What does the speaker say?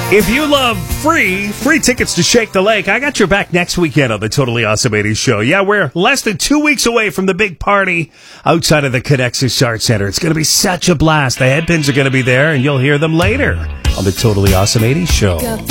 If you love free tickets to Shake the Lake, I got your back next weekend on the Totally Awesome 80s show. Yeah, we're less than 2 weeks away from the big party outside of the Connexus Arts Center. It's going to be such a blast. The Headpins are going to be there, and you'll hear them later on the Totally Awesome 80s show.